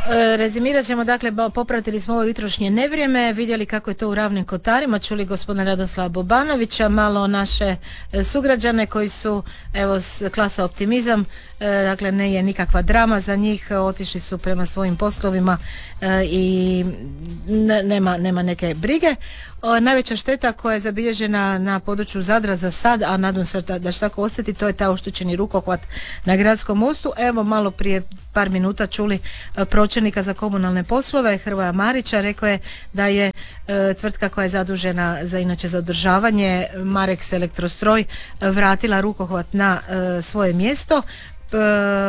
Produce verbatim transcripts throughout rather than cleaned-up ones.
Rezimirat ćemo, dakle, popratili smo ovo jutrošnje nevrijeme, vidjeli kako je to u Ravnim Kotarima, čuli gospodina Radoslava Bobanovića, malo naše sugrađane koji su, evo, klasa optimizam, dakle ne je nikakva drama za njih, otišli su prema svojim poslovima i nema, nema neke brige. Najveća šteta koja je zabilježena na području Zadra za sad, a nadam se da, da će tako ostati, to je taj oštećeni rukohvat na Gradskom mostu. Evo, malo prije par minuta čuli pročelnika za komunalne poslove Hrvoja Marića, rekao je da je e, tvrtka koja je zadužena za inače za održavanje, Marex Elektrostroj, vratila rukohvat na e, svoje mjesto e,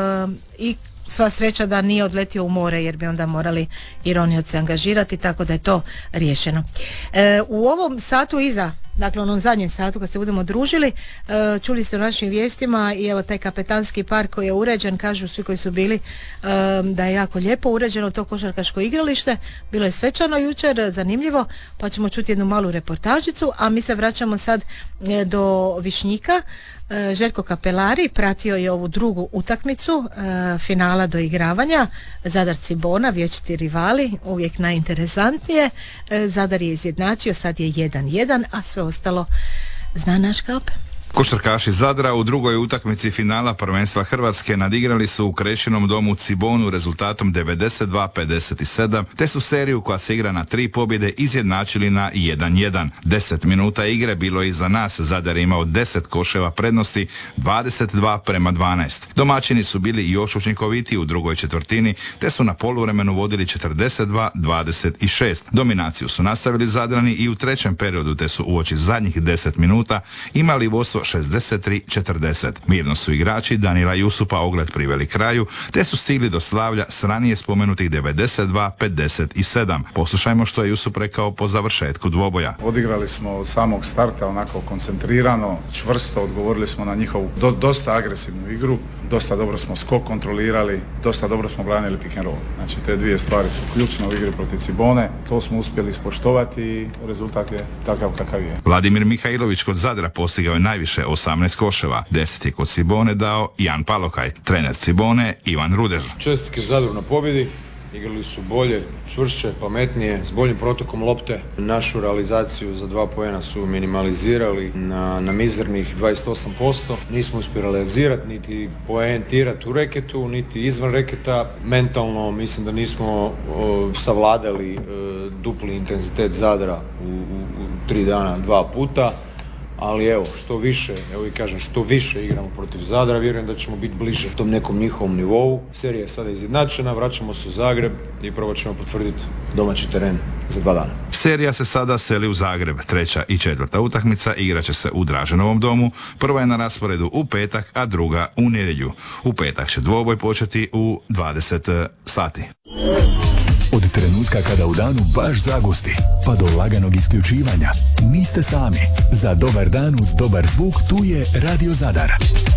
i sva sreća da nije odletio u more, jer bi onda morali ironioci angažirati, tako da je to riješeno. E, u ovom satu iza, dakle onom zadnjem satu kad se budemo družili, e, čuli ste u našim vijestima i evo taj kapetanski park koji je uređen, kažu svi koji su bili e, da je jako lijepo uređeno to košarkaško igralište, bilo je svečano jučer, zanimljivo, pa ćemo čuti jednu malu reportažicu, a mi se vraćamo sad e, do Višnjika. E, Željko Kapelari pratio je ovu drugu utakmicu e, finala do igravanja, Zadar Cibona, vječiti rivali, uvijek najinteresantnije. e, Zadar je izjednačio, sad je jedan jedan, a sve ostalo zna naš Kap. Košarkaši Zadra u drugoj utakmici finala prvenstva Hrvatske nadigrali su u Krešinom domu Cibonu rezultatom devedeset dva pedeset sedam, te su seriju koja se igra na tri pobjede izjednačili na jedan jedan. deset minuta igre bilo je iza nas, Zadar je imao deset koševa prednosti, dvadeset dva prema dvanaest. Domaćini su bili još učinkovitiji u drugoj četvrtini, te su na poluvremenu vodili četrdeset dva dvadeset šest. Dominaciju su nastavili Zadrani i u trećem periodu, te su uoči zadnjih deset minuta imali vodstvo šezdeset tri četrdeset. Mirno su igrači Danila Jusupa ogled priveli kraju, te su stigli do slavlja s ranije spomenutih devedeset dva pedeset sedam. Poslušajmo što je Jusup rekao po završetku dvoboja. Odigrali smo od samog starta onako koncentrirano, čvrsto, odgovorili smo na njihovu do, dosta agresivnu igru, dosta dobro smo skok kontrolirali, dosta dobro smo branili pick and roll. Znači te dvije stvari su ključne u igri protiv Cibone, to smo uspjeli ispoštovati i rezultat je takav kakav je. Vladimir Mihajlović kod Zadra postigao je najviše osamnaest koševa, deset je kod Cibone dao Jan Palokaj, trener Cibone Ivan Rudež. Čestitke Zadru na pobjedi, igrali su bolje, čvršće, pametnije, s boljim protokom lopte. Našu realizaciju za dva poena su minimalizirali na, na mizernih dvadeset osam posto. Nismo uspjeli realizirati, niti poentirati u reketu, niti izvan reketa. Mentalno mislim da nismo o, savladali o, dupli intenzitet Zadra u, u, u tri dana dva puta. Ali evo, što više, evo i kažem, što više igramo protiv Zadra, vjerujem da ćemo biti bliže tom nekom njihovom nivou. Serija je sada izjednačena, vraćamo se u Zagreb i probat ćemo potvrditi domaći teren za dva dana. Serija se sada seli u Zagreb. Treća i četvrta utakmica igraće se u Draženovom domu. Prva je na rasporedu u petak, a druga u nedjelju. U petak će dvoboj početi u dvadeset sati. Od trenutka kada u danu baš zagusti, pa do laganog isključivanja, niste sami. Za dobar dan uz dobar zvuk tu je Radio Zadar.